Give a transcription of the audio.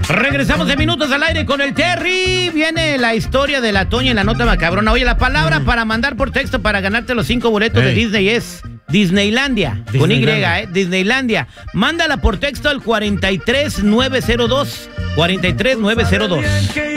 Regresamos de minutos al aire con el Terry. Viene la historia de la Toña en la nota macabrona. Oye, la palabra para mandar por texto para ganarte los 5 boletos de Disney es Disneylandia. Con Y, Disneylandia. Mándala por texto al 43902. 43902.